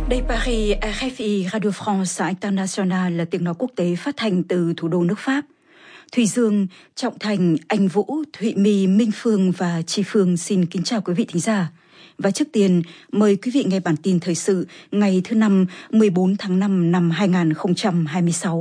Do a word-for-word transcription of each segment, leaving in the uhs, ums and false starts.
Đây Paris, R F I, Radio France International là tiếng nói quốc tế phát thanh từ thủ đô nước Pháp. Thùy Dương, Trọng Thành, Anh Vũ, Thụy My, Minh Phương và Chi Phương xin kính chào quý vị thính giả. Và trước tiên, mời quý vị nghe bản tin thời sự ngày thứ năm, mười bốn tháng năm năm hai nghìn không trăm hai mươi sáu.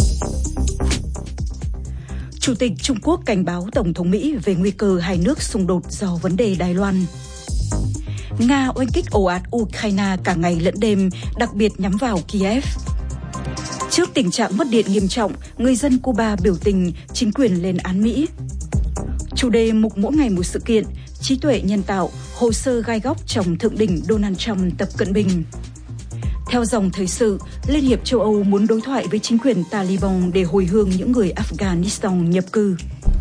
Chủ tịch Trung Quốc cảnh báo Tổng thống Mỹ về nguy cơ hai nước xung đột do vấn đề Đài Loan. Nga oanh kích ồ ạt Ukraine cả ngày lẫn đêm, đặc biệt nhắm vào Kiev. Trước tình trạng mất điện nghiêm trọng, người dân Cuba biểu tình, chính quyền lên án Mỹ. Chủ đề mục mỗi ngày một sự kiện, trí tuệ nhân tạo, hồ sơ gai góc trong thượng đỉnh Donald Trump Tập Cận Bình. Theo dòng thời sự, Liên hiệp châu Âu muốn đối thoại với chính quyền Taliban để hồi hương những người Afghanistan nhập cư.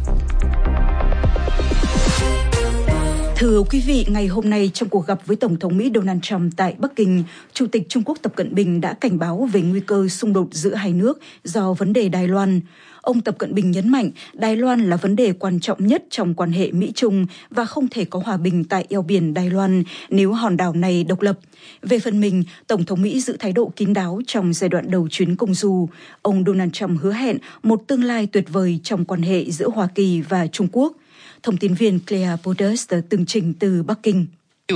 Thưa quý vị, ngày hôm nay trong cuộc gặp với Tổng thống Mỹ Donald Trump tại Bắc Kinh, Chủ tịch Trung Quốc Tập Cận Bình đã cảnh báo về nguy cơ xung đột giữa hai nước do vấn đề Đài Loan. Ông Tập Cận Bình nhấn mạnh Đài Loan là vấn đề quan trọng nhất trong quan hệ Mỹ-Trung và không thể có hòa bình tại eo biển Đài Loan nếu hòn đảo này độc lập. Về phần mình, Tổng thống Mỹ giữ thái độ kín đáo trong giai đoạn đầu chuyến công du. Ông Donald Trump hứa hẹn một tương lai tuyệt vời trong quan hệ giữa Hoa Kỳ và Trung Quốc. Thông tin viên Claire Borders tường trình từ Bắc Kinh.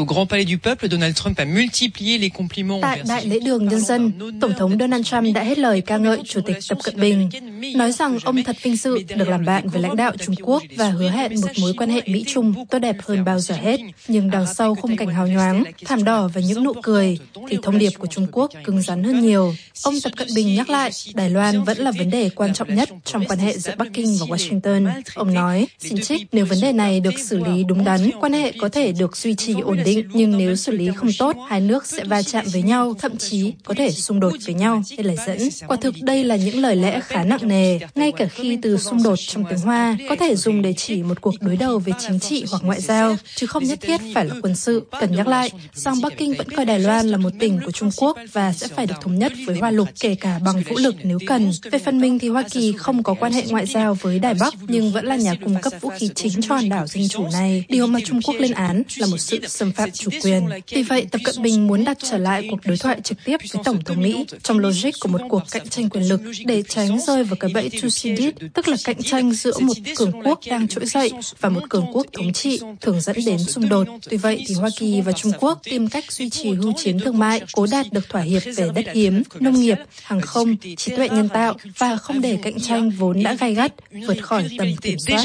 Tại Đại lễ đường Nhân dân, Tổng thống Donald Trump đã hết lời ca ngợi Chủ tịch Tập Cận Bình, nói rằng ông thật vinh dự được làm bạn với lãnh đạo Trung Quốc và hứa hẹn một mối quan hệ Mỹ-Trung tốt đẹp hơn bao giờ hết. Nhưng đằng sau khung cảnh hào nhoáng, thảm đỏ và những nụ cười, thì thông điệp của Trung Quốc cứng rắn hơn nhiều. Ông Tập Cận Bình nhắc lại, Đài Loan vẫn là vấn đề quan trọng nhất trong quan hệ giữa Bắc Kinh và Washington. Ông nói, xin trích, nếu vấn đề này được xử lý đúng đắn, quan hệ có thể được duy trì ổn định, nhưng nếu xử lý không tốt, hai nước sẽ va chạm với nhau, thậm chí có thể xung đột với nhau. Đây là dẫn. Quả thực đây là những lời lẽ khá nặng nề, ngay cả khi từ xung đột trong tiếng Hoa có thể dùng để chỉ một cuộc đối đầu về chính trị hoặc ngoại giao, chứ không nhất thiết phải là quân sự. Cần nhắc lại rằng Bắc Kinh vẫn coi Đài Loan là một tỉnh của Trung Quốc và sẽ phải được thống nhất với Hoa Lục, kể cả bằng vũ lực nếu cần. Về phần mình thì Hoa Kỳ không có quan hệ ngoại giao với Đài Bắc, nhưng vẫn là nhà cung cấp vũ khí chính cho hòn đảo dân chủ này. Điều mà Trung Quốc lên án là một sự xâm phạm chủ quyền. Vì vậy, Tập Cận Bình muốn đặt trở lại cuộc đối thoại trực tiếp với Tổng thống Mỹ trong logic của một cuộc cạnh tranh quyền lực để tránh rơi vào cái bẫy Thucydides, tức là cạnh tranh giữa một cường quốc đang trỗi dậy và một cường quốc thống trị, thường dẫn đến xung đột. Tuy vậy thì Hoa Kỳ và Trung Quốc tìm cách duy trì hưu chiến thương mại, cố đạt được thỏa hiệp về đất hiếm, nông nghiệp, hàng không, trí tuệ nhân tạo và không để cạnh tranh vốn đã gay gắt vượt khỏi tầm kiểm soát.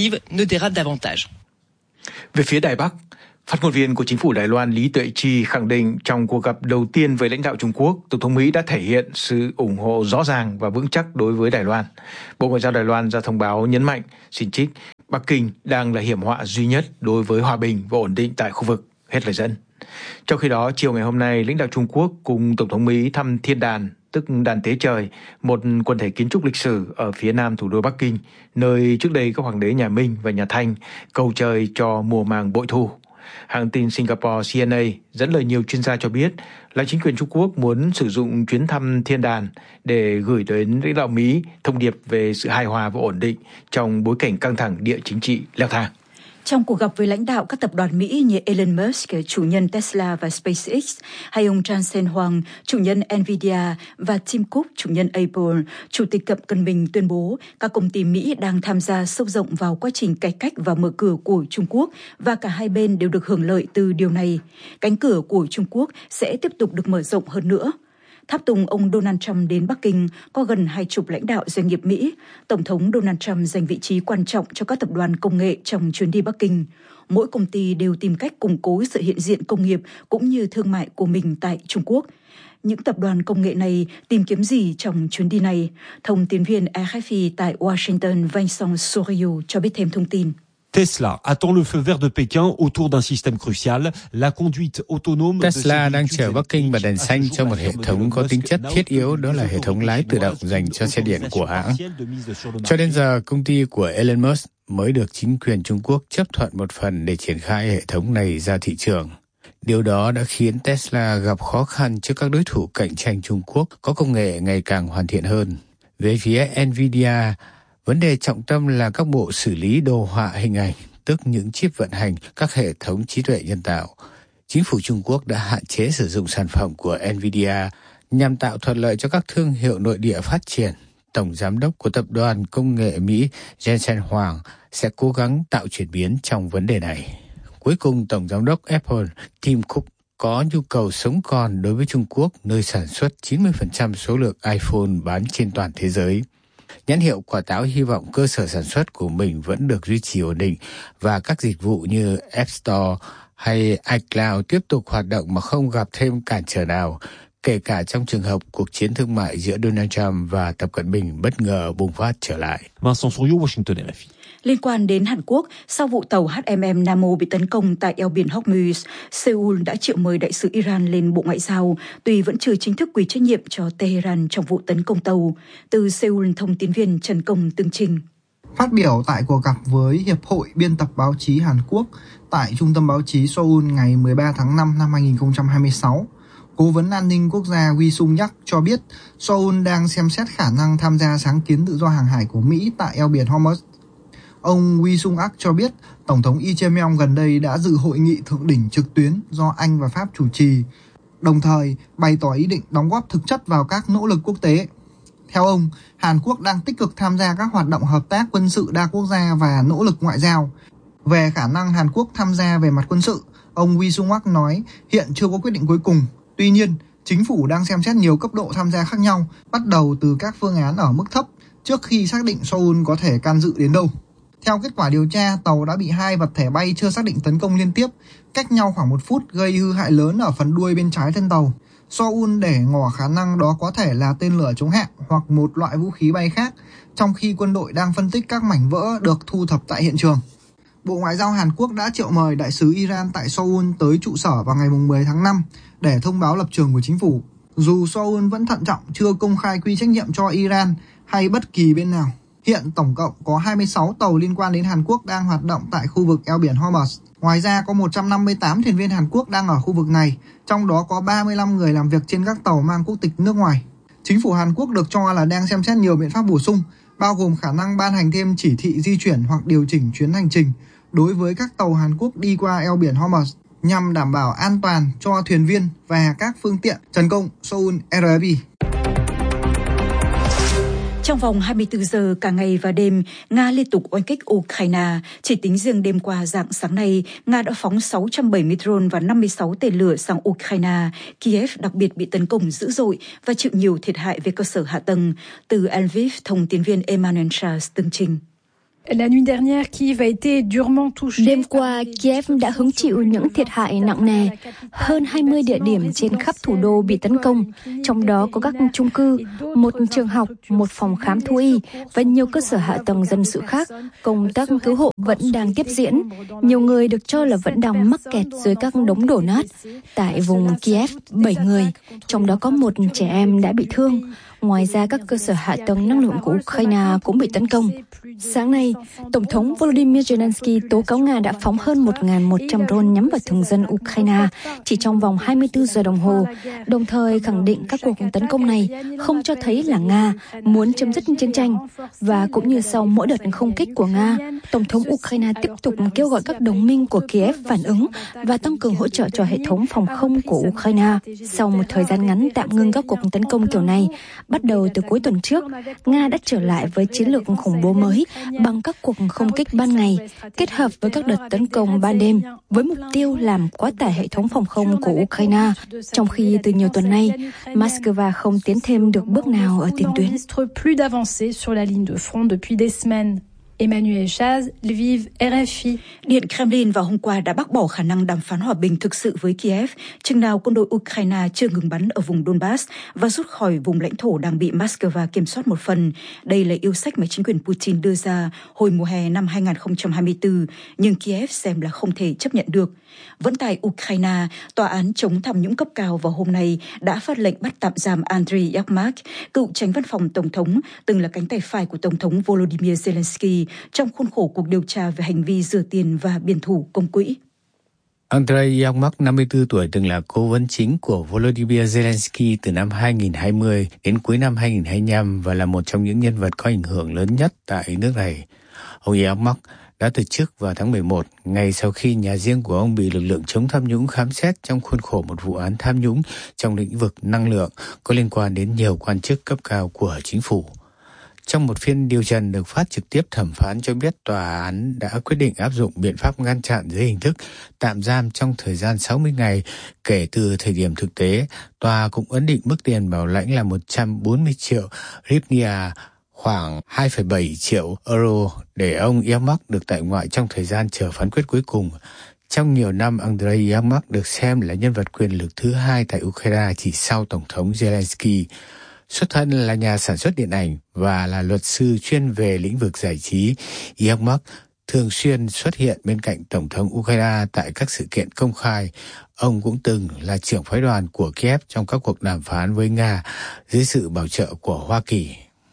Về phía Đài Bắc, phát ngôn viên của chính phủ Đài Loan Lý Tuệ Chi khẳng định trong cuộc gặp đầu tiên với lãnh đạo Trung Quốc, Tổng thống Mỹ đã thể hiện sự ủng hộ rõ ràng và vững chắc đối với Đài Loan. Bộ Ngoại giao Đài Loan ra thông báo nhấn mạnh, xin trích, Bắc Kinh đang là hiểm họa duy nhất đối với hòa bình và ổn định tại khu vực, hết lời dẫn. Trong khi đó, chiều ngày hôm nay, lãnh đạo Trung Quốc cùng Tổng thống Mỹ thăm Thiên Đàn, tức Đàn Tế Trời, một quần thể kiến trúc lịch sử ở phía nam thủ đô Bắc Kinh, nơi trước đây các hoàng đế nhà Minh và nhà Thanh cầu trời cho mùa màng bội thu. Hãng tin Singapore C N A dẫn lời nhiều chuyên gia cho biết là chính quyền Trung Quốc muốn sử dụng chuyến thăm Thiên Đàn để gửi đến lãnh đạo Mỹ thông điệp về sự hài hòa và ổn định trong bối cảnh căng thẳng địa chính trị leo thang. Trong cuộc gặp với lãnh đạo các tập đoàn Mỹ như Elon Musk, chủ nhân Tesla và SpaceX, hay ông Jensen Huang, chủ nhân Nvidia, và Tim Cook, chủ nhân Apple, Chủ tịch Tập Cận Bình tuyên bố các công ty Mỹ đang tham gia sâu rộng vào quá trình cải cách và mở cửa của Trung Quốc và cả hai bên đều được hưởng lợi từ điều này. Cánh cửa của Trung Quốc sẽ tiếp tục được mở rộng hơn nữa. Tháp tùng ông Donald Trump đến Bắc Kinh có gần hai chục lãnh đạo doanh nghiệp Mỹ. Tổng thống Donald Trump dành vị trí quan trọng cho các tập đoàn công nghệ trong chuyến đi Bắc Kinh. Mỗi công ty đều tìm cách củng cố sự hiện diện công nghiệp cũng như thương mại của mình tại Trung Quốc. Những tập đoàn công nghệ này tìm kiếm gì trong chuyến đi này? Thông tin viên R F I tại Washington Vincent Sorio cho biết thêm thông tin. Tesla attend le feu vert de Pékin autour d'un système crucial, la conduite autonome. Tesla đang chờ Bắc Kinh bật đèn xanh cho một hệ thống có tính chất thiết yếu, đó là hệ thống lái tự động dành cho xe điện của hãng. Cho đến giờ, công ty của Elon Musk mới được chính quyền Trung Quốc chấp thuận một phần để triển khai hệ thống này ra thị trường. Điều đó đã khiến Tesla gặp khó khăn trước các đối thủ cạnh tranh Trung Quốc có công nghệ ngày càng hoàn thiện hơn. Về phía Nvidia, vấn đề trọng tâm là các bộ xử lý đồ họa hình ảnh, tức những chip vận hành các hệ thống trí tuệ nhân tạo. Chính phủ Trung Quốc đã hạn chế sử dụng sản phẩm của Nvidia nhằm tạo thuận lợi cho các thương hiệu nội địa phát triển. Tổng giám đốc của tập đoàn công nghệ Mỹ Jensen Huang sẽ cố gắng tạo chuyển biến trong vấn đề này. Cuối cùng, Tổng giám đốc Apple Tim Cook có nhu cầu sống còn đối với Trung Quốc, nơi sản xuất chín mươi phần trăm số lượng iPhone bán trên toàn thế giới. Nhãn hiệu quả táo hy vọng cơ sở sản xuất của mình vẫn được duy trì ổn định và các dịch vụ như App Store hay iCloud tiếp tục hoạt động mà không gặp thêm cản trở nào, kể cả trong trường hợp cuộc chiến thương mại giữa Donald Trump và Tập Cận Bình bất ngờ bùng phát trở lại. Vincent Souriau, Washington, R F I. Liên quan đến Hàn Quốc, sau vụ tàu H M M Namo bị tấn công tại eo biển Hormuz, Seoul đã triệu mời đại sứ Iran lên Bộ Ngoại giao, tuy vẫn chưa chính thức quy trách nhiệm cho Tehran trong vụ tấn công tàu. Từ Seoul, thông tin viên Trần Công tường trình. Phát biểu tại cuộc gặp với Hiệp hội Biên tập Báo chí Hàn Quốc tại Trung tâm Báo chí Seoul ngày mười ba tháng năm năm hai nghìn không trăm hai mươi sáu, Cố vấn An ninh Quốc gia Wi Sung Yak cho biết Seoul đang xem xét khả năng tham gia sáng kiến tự do hàng hải của Mỹ tại eo biển Hormuz. Ông Wi Sung Yak cho biết Tổng thống Lee Jae-myung gần đây đã dự hội nghị thượng đỉnh trực tuyến do Anh và Pháp chủ trì, đồng thời bày tỏ ý định đóng góp thực chất vào các nỗ lực quốc tế. Theo ông, Hàn Quốc đang tích cực tham gia các hoạt động hợp tác quân sự đa quốc gia và nỗ lực ngoại giao. Về khả năng Hàn Quốc tham gia về mặt quân sự, ông Wi Sung Yak nói hiện chưa có quyết định cuối cùng. Tuy nhiên, chính phủ đang xem xét nhiều cấp độ tham gia khác nhau, bắt đầu từ các phương án ở mức thấp trước khi xác định Seoul có thể can dự đến đâu. Theo kết quả điều tra, tàu đã bị hai vật thể bay chưa xác định tấn công liên tiếp, cách nhau khoảng một phút, gây hư hại lớn ở phần đuôi bên trái thân tàu. Seoul để ngỏ khả năng đó có thể là tên lửa chống hạm hoặc một loại vũ khí bay khác, trong khi quân đội đang phân tích các mảnh vỡ được thu thập tại hiện trường. Bộ Ngoại giao Hàn Quốc đã triệu mời đại sứ Iran tại Seoul tới trụ sở vào ngày mười tháng năm để thông báo lập trường của chính phủ. Dù Seoul vẫn thận trọng chưa công khai quy trách nhiệm cho Iran hay bất kỳ bên nào. Hiện tổng cộng có hai mươi sáu tàu liên quan đến Hàn Quốc đang hoạt động tại khu vực eo biển Hormuz. Ngoài ra có một trăm năm mươi tám thuyền viên Hàn Quốc đang ở khu vực này, trong đó có ba mươi lăm người làm việc trên các tàu mang quốc tịch nước ngoài. Chính phủ Hàn Quốc được cho là đang xem xét nhiều biện pháp bổ sung, bao gồm khả năng ban hành thêm chỉ thị di chuyển hoặc điều chỉnh chuyến hành trình đối với các tàu Hàn Quốc đi qua eo biển Hormuz nhằm đảm bảo an toàn cho thuyền viên và các phương tiện. Trần Công, Seoul, R F I. Trong vòng hai mươi tư giờ cả ngày và đêm, Nga liên tục oanh kích Ukraine. Chỉ tính riêng đêm qua rạng sáng nay, Nga đã phóng sáu trăm bảy mươi drone và năm mươi sáu tên lửa sang Ukraine. Kiev đặc biệt bị tấn công dữ dội và chịu nhiều thiệt hại về cơ sở hạ tầng. Từ Lviv, thông tin viên Emmanuel Charles tường trình. Đêm qua, Kiev đã hứng chịu những thiệt hại nặng nề. Hơn hai mươi địa điểm trên khắp thủ đô bị tấn công, trong đó có các chung cư, một trường học, một phòng khám thú y và nhiều cơ sở hạ tầng dân sự khác. Công tác cứu hộ vẫn đang tiếp diễn. Nhiều người được cho là vẫn đang mắc kẹt dưới các đống đổ nát. Tại vùng Kiev, bảy người, trong đó có một trẻ em đã bị thương. Ngoài ra, các cơ sở hạ tầng năng lượng của Ukraine cũng bị tấn công. Sáng nay, Tổng thống Volodymyr Zelensky tố cáo Nga đã phóng hơn một nghìn một trăm drone nhắm vào thường dân Ukraine chỉ trong vòng hai mươi tư giờ đồng hồ, đồng thời khẳng định các cuộc tấn công này không cho thấy là Nga muốn chấm dứt chiến tranh. Và cũng như sau mỗi đợt không kích của Nga, Tổng thống Ukraine tiếp tục kêu gọi các đồng minh của Kiev phản ứng và tăng cường hỗ trợ cho hệ thống phòng không của Ukraine. Sau một thời gian ngắn tạm ngưng các cuộc tấn công kiểu này, bắt đầu từ cuối tuần trước, Nga đã trở lại với chiến lược khủng bố mới bằng các cuộc không kích ban ngày, kết hợp với các đợt tấn công ban đêm, với mục tiêu làm quá tải hệ thống phòng không của Ukraine, trong khi từ nhiều tuần nay, Moscow không tiến thêm được bước nào ở tiền tuyến. Emmanuel Chaz, Lviv, R F I. Điện Kremlin vào hôm qua đã bác bỏ khả năng đàm phán hòa bình thực sự với Kiev, chừng nào quân đội Ukraine chưa ngừng bắn ở vùng Donbass và rút khỏi vùng lãnh thổ đang bị Moscow kiểm soát một phần. Đây là yêu sách mà chính quyền Putin đưa ra hồi mùa hè năm hai nghìn không trăm hai mươi tư, nhưng Kiev xem là không thể chấp nhận được. Vẫn tại Ukraine, tòa án chống tham nhũng cấp cao vào hôm nay đã phát lệnh bắt tạm giam Andriy Yermak, cựu tránh văn phòng tổng thống, từng là cánh tay phải của tổng thống Volodymyr Zelensky, trong khuôn khổ cuộc điều tra về hành vi rửa tiền và biển thủ công quỹ. Andriy Yermak, năm mươi tư tuổi, từng là cố vấn chính của Volodymyr Zelensky từ năm hai nghìn không trăm hai mươi đến cuối năm hai nghìn không trăm hai mươi lăm và là một trong những nhân vật có ảnh hưởng lớn nhất tại nước này. Ông Yermak đã từ chức vào tháng mười một, ngay sau khi nhà riêng của ông bị lực lượng chống tham nhũng khám xét trong khuôn khổ một vụ án tham nhũng trong lĩnh vực năng lượng có liên quan đến nhiều quan chức cấp cao của chính phủ. Trong một phiên điều trần được phát trực tiếp, thẩm phán cho biết tòa án đã quyết định áp dụng biện pháp ngăn chặn dưới hình thức tạm giam trong thời gian sáu mươi ngày kể từ thời điểm thực tế. Tòa cũng ấn định mức tiền bảo lãnh là một trăm bốn mươi triệu hryvnia, khoảng hai phẩy bảy triệu euro, để ông Yermak được tại ngoại trong thời gian chờ phán quyết cuối cùng. Trong nhiều năm, Andrei Yermak được xem là nhân vật quyền lực thứ hai tại Ukraine chỉ sau Tổng thống Zelensky. Xuất thân là nhà sản xuất điện ảnh và là luật sư chuyên về lĩnh vực giải trí, Yermak thường xuyên xuất hiện bên cạnh Tổng thống Ukraine tại các sự kiện công khai. Ông cũng từng là trưởng phái đoàn của Kiev trong các cuộc đàm phán với Nga dưới sự bảo trợ của Hoa Kỳ.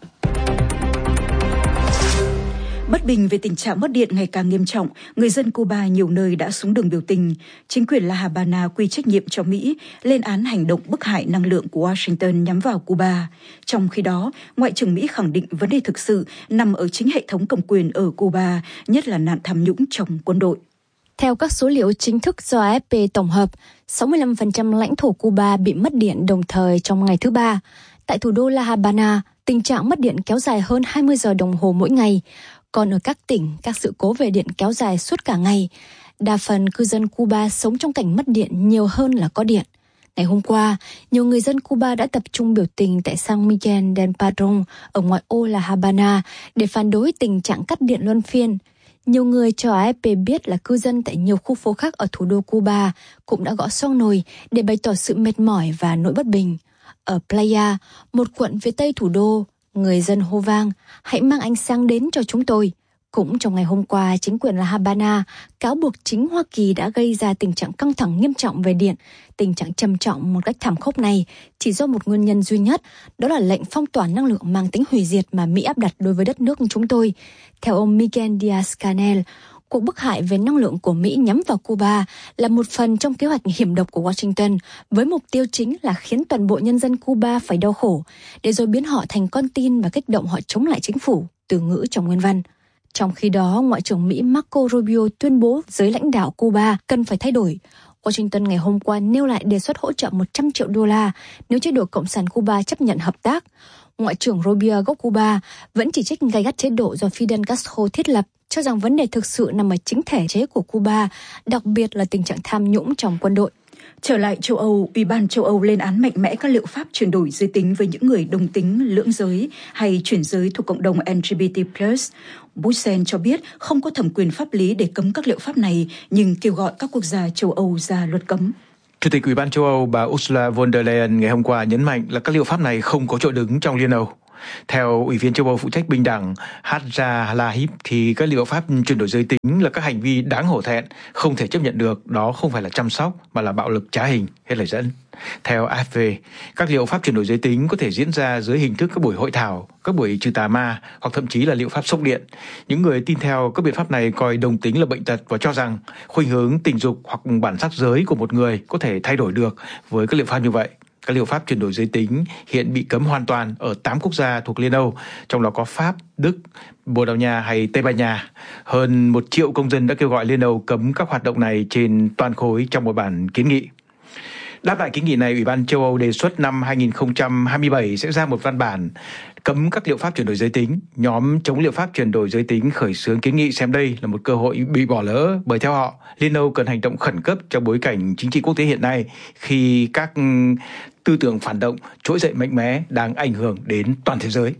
Bất bình về tình trạng mất điện ngày càng nghiêm trọng, người dân Cuba nhiều nơi đã xuống đường biểu tình. Chính quyền La Habana quy trách nhiệm cho Mỹ lên án hành động bức hại năng lượng của Washington nhắm vào Cuba. Trong khi đó, Ngoại trưởng Mỹ khẳng định vấn đề thực sự nằm ở chính hệ thống cầm quyền ở Cuba, nhất là nạn tham nhũng trong quân đội. Theo các số liệu chính thức do a ép pê tổng hợp, sáu mươi lăm phần trăm lãnh thổ Cuba bị mất điện đồng thời trong ngày thứ ba. Tại thủ đô La Habana, tình trạng mất điện kéo dài hơn hai mươi giờ đồng hồ mỗi ngày. Còn ở các tỉnh, các sự cố về điện kéo dài suốt cả ngày. Đa phần cư dân Cuba sống trong cảnh mất điện nhiều hơn là có điện. Ngày hôm qua, nhiều người dân Cuba đã tập trung biểu tình tại San Miguel del Padrón ở ngoại ô La Habana để phản đối tình trạng cắt điện luân phiên. Nhiều người cho a ép pê biết là cư dân tại nhiều khu phố khác ở thủ đô Cuba cũng đã gõ xoong nồi để bày tỏ sự mệt mỏi và nỗi bất bình. Ở Playa, một quận phía tây thủ đô, người dân hô vang, hãy mang ánh sáng đến cho chúng tôi. Cũng trong ngày hôm qua, chính quyền La Habana cáo buộc chính Hoa Kỳ đã gây ra tình trạng căng thẳng nghiêm trọng về điện. Tình trạng trầm trọng một cách thảm khốc này chỉ do một nguyên nhân duy nhất, đó là lệnh phong tỏa năng lượng mang tính hủy diệt mà Mỹ áp đặt đối với đất nước chúng tôi. Theo ông Miguel Díaz-Canel, cuộc bức hại về năng lượng của Mỹ nhắm vào Cuba là một phần trong kế hoạch hiểm độc của Washington, với mục tiêu chính là khiến toàn bộ nhân dân Cuba phải đau khổ, để rồi biến họ thành con tin và kích động họ chống lại chính phủ, từ ngữ trong nguyên văn. Trong khi đó, Ngoại trưởng Mỹ Marco Rubio tuyên bố giới lãnh đạo Cuba cần phải thay đổi. Washington ngày hôm qua nêu lại đề xuất hỗ trợ một trăm triệu đô la nếu chế độ Cộng sản Cuba chấp nhận hợp tác. Ngoại trưởng Rubio gốc Cuba vẫn chỉ trích gay gắt chế độ do Fidel Castro thiết lập, cho rằng vấn đề thực sự nằm ở chính thể chế của Cuba, đặc biệt là tình trạng tham nhũng trong quân đội. Trở lại châu Âu, Ủy ban châu Âu lên án mạnh mẽ các liệu pháp chuyển đổi giới tính với những người đồng tính, lưỡng giới hay chuyển giới thuộc cộng đồng L G B T plus. Bruxelles cho biết không có thẩm quyền pháp lý để cấm các liệu pháp này, nhưng kêu gọi các quốc gia châu Âu ra luật cấm. Chủ tịch Ủy ban châu Âu bà Ursula von der Leyen ngày hôm qua nhấn mạnh là các liệu pháp này không có chỗ đứng trong Liên Âu. Theo Ủy viên châu Âu phụ trách bình đẳng Hadja Lahib thì các liệu pháp chuyển đổi giới tính là các hành vi đáng hổ thẹn, không thể chấp nhận được, đó không phải là chăm sóc mà là bạo lực trá hình, hết lời dẫn. Theo a ép pê, các liệu pháp chuyển đổi giới tính có thể diễn ra dưới hình thức các buổi hội thảo, các buổi trừ tà ma hoặc thậm chí là liệu pháp sốc điện. Những người tin theo các biện pháp này coi đồng tính là bệnh tật và cho rằng khuynh hướng tình dục hoặc bản sắc giới của một người có thể thay đổi được với các liệu pháp như vậy. Các liệu pháp chuyển đổi giới tính hiện bị cấm hoàn toàn ở tám quốc gia thuộc Liên Âu, trong đó có Pháp, Đức, Bồ Đào Nha hay Tây Ban Nha. Hơn một triệu công dân đã kêu gọi Liên Âu cấm các hoạt động này trên toàn khối trong một bản kiến nghị. Đáp lại kiến nghị này, Ủy ban châu Âu đề xuất năm hai không hai bảy sẽ ra một văn bản cấm các liệu pháp chuyển đổi giới tính. Nhóm chống liệu pháp chuyển đổi giới tính khởi xướng kiến nghị xem đây là một cơ hội bị bỏ lỡ, bởi theo họ, Liên Âu cần hành động khẩn cấp trong bối cảnh chính trị quốc tế hiện nay khi các tư tưởng phản động trỗi dậy mạnh mẽ đang ảnh hưởng đến toàn thế giới.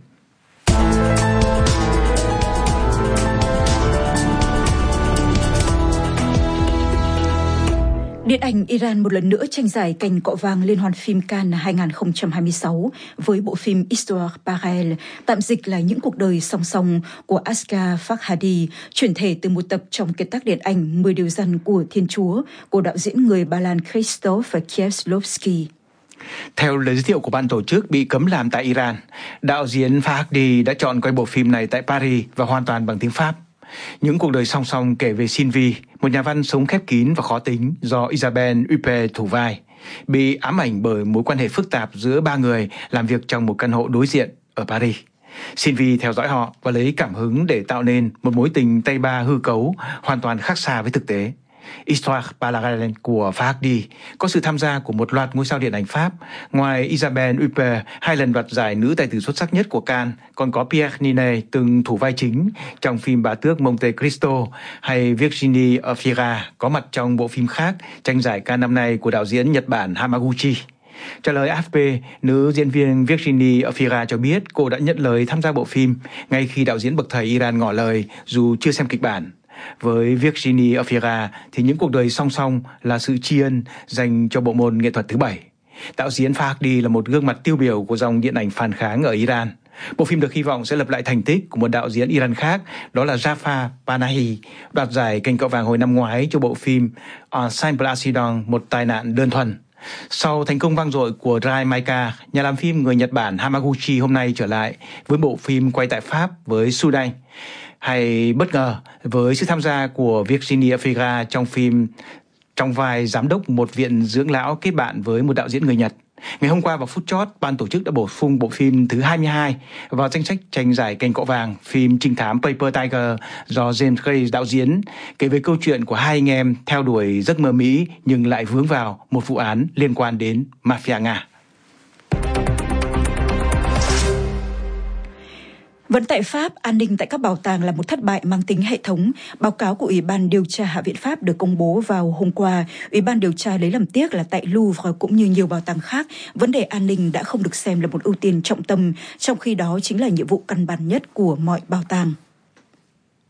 Điện ảnh Iran một lần nữa tranh giải cành cọ vàng Liên hoan phim Cannes hai không hai sáu với bộ phim Histoire Parallèle, tạm dịch là những cuộc đời song song của Asghar Farhadi, chuyển thể từ một tập trong kiệt tác điện ảnh mười điều răn của Thiên Chúa của đạo diễn người Ba Lan Krzysztof Kieslowski. Theo lời giới thiệu của ban tổ chức bị cấm làm tại Iran, đạo diễn Farhadi đã chọn quay bộ phim này tại Paris và hoàn toàn bằng tiếng Pháp. Những cuộc đời song song kể về Sylvie, một nhà văn sống khép kín và khó tính do Isabelle Huppert thủ vai, bị ám ảnh bởi mối quan hệ phức tạp giữa ba người làm việc trong một căn hộ đối diện ở Paris. Xin Vi theo dõi họ và lấy cảm hứng để tạo nên một mối tình Tây Ba hư cấu hoàn toàn khác xa với thực tế. Histoire parallèle của Farhadi có sự tham gia của một loạt ngôi sao điện ảnh Pháp. Ngoài Isabelle Huppert, hai lần đoạt giải nữ tài tử xuất sắc nhất của Cannes, còn có Pierre Niney từng thủ vai chính trong phim Bà tước Monte Cristo, hay Virginie Efira có mặt trong bộ phim khác tranh giải Cannes năm nay của đạo diễn Nhật Bản Hamaguchi. Trả lời a ép pê, nữ diễn viên Virginie Efira cho biết cô đã nhận lời tham gia bộ phim ngay khi đạo diễn bậc thầy Iran ngỏ lời dù chưa xem kịch bản. Với Virginie Efira thì những cuộc đời song song là sự tri ân dành cho bộ môn nghệ thuật thứ bảy. Đạo diễn Farhadi là một gương mặt tiêu biểu của dòng điện ảnh phản kháng ở Iran. Bộ phim được hy vọng sẽ lập lại thành tích của một đạo diễn Iran khác, đó là Jafar Panahi, đoạt giải cành cậu vàng hồi năm ngoái cho bộ phim Un simple accident, một tai nạn đơn thuần. Sau thành công vang dội của Rai Maika, nhà làm phim người Nhật Bản Hamaguchi hôm nay trở lại với bộ phim quay tại Pháp với Sudan. Hay bất ngờ với sự tham gia của Virginie Efira trong phim trong vai giám đốc một viện dưỡng lão kết bạn với một đạo diễn người Nhật. Ngày hôm qua vào phút chót, ban tổ chức đã bổ sung bộ phim thứ hai mươi hai vào danh sách tranh giải cành cậu vàng, phim trinh thám Paper Tiger do James Gray đạo diễn, kể về câu chuyện của hai anh em theo đuổi giấc mơ Mỹ nhưng lại vướng vào một vụ án liên quan đến mafia Nga. Vẫn tại Pháp, an ninh tại các bảo tàng là một thất bại mang tính hệ thống. Báo cáo của Ủy ban điều tra Hạ viện Pháp được công bố vào hôm qua. Ủy ban điều tra lấy làm tiếc là tại Louvre cũng như nhiều bảo tàng khác, vấn đề an ninh đã không được xem là một ưu tiên trọng tâm, trong khi đó chính là nhiệm vụ căn bản nhất của mọi bảo tàng.